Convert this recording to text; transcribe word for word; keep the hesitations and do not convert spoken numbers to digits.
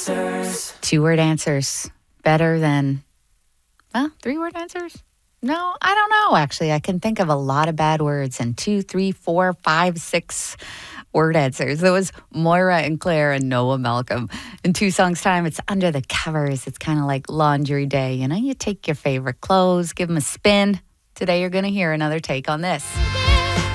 answers. Two word answers. Better than, well, three word answers? No, I don't know, actually. I can think of a lot of bad words and two, three, four, five, six word answers. There was Moira and Claire and Noah Malcolm. In two songs' time, it's Under the Covers. It's kind of like laundry day. You know, you take your favorite clothes, give them a spin. Today, you're going to hear another take on this.